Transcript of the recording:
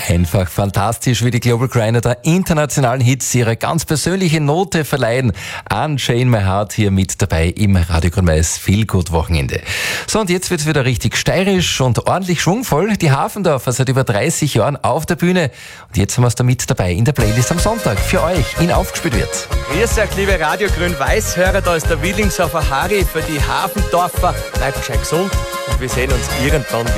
Einfach fantastisch, wie die Global Grinder der internationalen Hits ihre ganz persönliche Note verleihen. Unchain My Heart hier mit dabei im Radio Grün-Weiß Feel-Good-Wochenende. So, und jetzt wird's wieder richtig steirisch und ordentlich schwungvoll. Die Hafendorfer seit über 30 Jahren auf der Bühne. Und jetzt haben wir es da mit dabei in der Playlist am Sonntag für euch, in aufgespielt wird. Grüß euch, liebe Radio Grün-Weiß-Hörer, da ist der Willingshofer Harry für die Hafendorfer. Bleibt gescheit gesund und wir sehen uns irgendwann wieder.